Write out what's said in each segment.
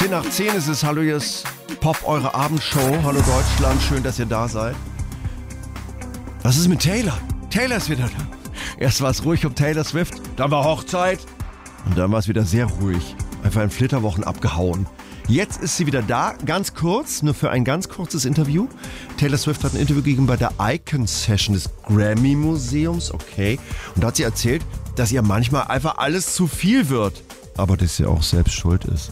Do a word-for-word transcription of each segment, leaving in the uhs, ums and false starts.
zehn nach zehn ist es. Hallo, hier ist Pop, eure Abendshow. Hallo Deutschland, schön, dass ihr da seid. Was ist mit Taylor? Taylor ist wieder da. Erst war es ruhig um Taylor Swift, dann war Hochzeit und dann war es wieder sehr ruhig. Einfach in Flitterwochen abgehauen. Jetzt ist sie wieder da, ganz kurz, nur für ein ganz kurzes Interview. Taylor Swift hat ein Interview gegeben bei der Icon Session des Grammy Museums, okay. Und da hat sie erzählt, dass ihr manchmal einfach alles zu viel wird. Aber dass sie auch selbst schuld ist.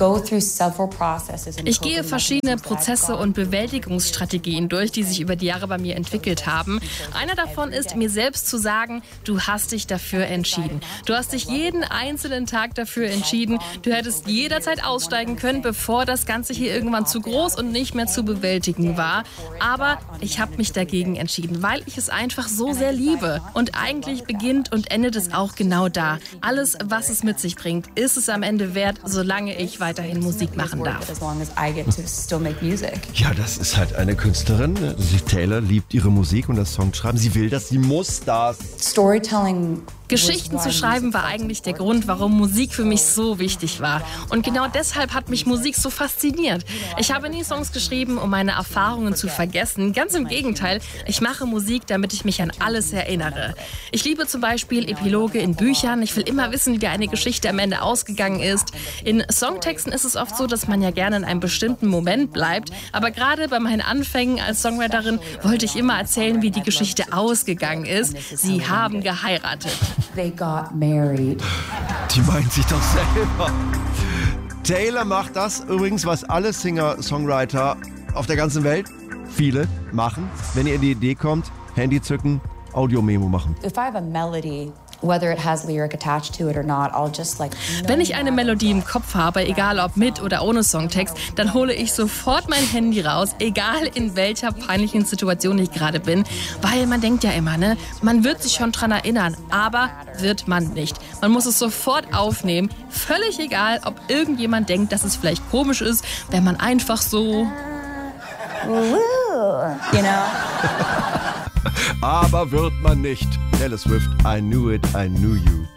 Ich gehe verschiedene Prozesse und Bewältigungsstrategien durch, die sich über die Jahre bei mir entwickelt haben. Einer davon ist, mir selbst zu sagen, du hast dich dafür entschieden. Du hast dich jeden einzelnen Tag dafür entschieden. Du hättest jederzeit aussteigen können, bevor das Ganze hier irgendwann zu groß und nicht mehr zu bewältigen war. Aber ich habe mich dagegen entschieden, weil ich es einfach so sehr liebe. Und eigentlich beginnt und endet es auch genau da. Alles, was es mit sich bringt, ist es am Ende wert, solange ich weiterhin Musik machen darf. Ja, das ist halt eine Künstlerin. Sie, Taylor liebt ihre Musik und das Songschreiben. Sie will das, sie muss das. Storytelling. Geschichten zu schreiben war eigentlich der Grund, warum Musik für mich so wichtig war. Und genau deshalb hat mich Musik so fasziniert. Ich habe nie Songs geschrieben, um meine Erfahrungen zu vergessen. Ganz im Gegenteil, ich mache Musik, damit ich mich an alles erinnere. Ich liebe zum Beispiel Epiloge in Büchern. Ich will immer wissen, wie eine Geschichte am Ende ausgegangen ist. In Songtexten ist es oft so, dass man ja gerne in einem bestimmten Moment bleibt. Aber gerade bei meinen Anfängen als Songwriterin wollte ich immer erzählen, wie die Geschichte ausgegangen ist. Sie haben geheiratet. They got married. Die meint sich doch selber. Taylor macht das übrigens, was alle Singer-Songwriter auf der ganzen Welt, viele, machen. Wenn ihr in die Idee kommt, Handy zücken, Audio-Memo machen. If I have a melody, whether it has lyric attached to it or not, I'll just like... Wenn ich eine Melodie im Kopf habe, egal ob mit oder ohne Songtext, dann hole ich sofort mein Handy raus, egal in welcher peinlichen Situation ich gerade bin. Weil man denkt ja immer, ne, man wird sich schon dran erinnern, aber wird man nicht. Man muss es sofort aufnehmen, völlig egal, ob irgendjemand denkt, dass es vielleicht komisch ist, wenn man einfach so... You know? Aber wird man nicht. Taylor Swift, I knew it, I knew you.